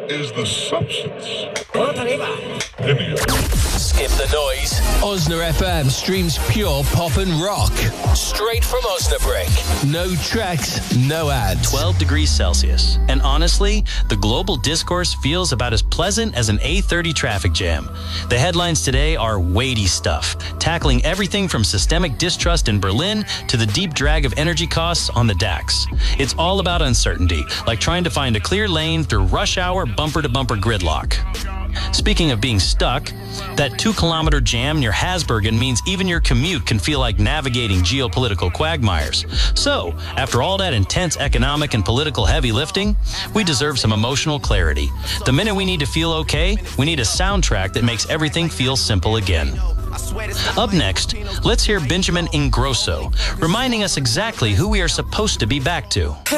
is the substance. Opinion. Skip the noise. Osna FM streams pure pop and rock. Straight from Osnabrück. No tracks, no ads. 12 degrees Celsius. And honestly, the global discourse feels about as pleasant as an A30 traffic jam. The headlines today are weighty stuff, tackling everything from systemic distrust in Berlin to the deep drag of energy costs on the DAX. It's all about uncertainty, like trying to find a clear lane through rush hour bumper-to-bumper gridlock. Speaking of being stuck, that 2-kilometer jam near Hasbergen means even your commute can feel like navigating geopolitical quagmires. So, after all that intense economic and political heavy lifting, we deserve some emotional clarity. The minute we need to feel okay, we need a soundtrack that makes everything feel simple again. Up next, let's hear Benjamin Ingrosso, reminding us exactly who we are supposed to be back to.